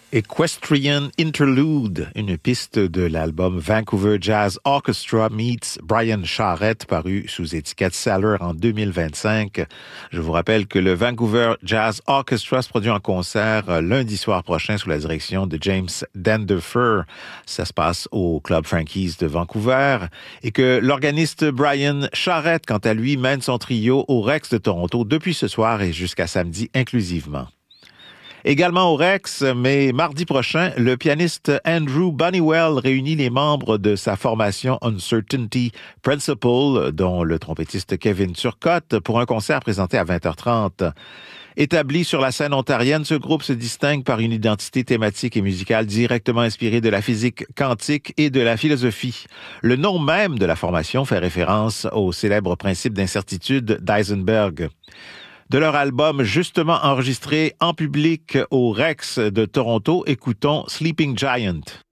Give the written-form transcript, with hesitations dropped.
Equestrian Interlude, une piste de l'album Vancouver Jazz Orchestra meets Brian Charrette, paru sous étiquette Saller en 2025. Je vous rappelle que le Vancouver Jazz Orchestra se produit en concert lundi soir prochain sous la direction de James Danderfer. Ça se passe au Club Frankie's de Vancouver. Et que l'organiste Brian Charrette, quant à lui, mène son trio au Rex de Toronto depuis ce soir et jusqu'à samedi inclusivement. Également au Rex, mais mardi prochain, le pianiste Andrew Bunnywell réunit les membres de sa formation Uncertainty Principle, dont le trompettiste Kevin Turcotte, pour un concert présenté à 20h30. Établi sur la scène ontarienne, ce groupe se distingue par une identité thématique et musicale directement inspirée de la physique quantique et de la philosophie. Le nom même de la formation fait référence au célèbre principe d'incertitude d'Heisenberg. De leur album justement enregistré en public au Rex de Toronto, écoutons Sleeping Giant.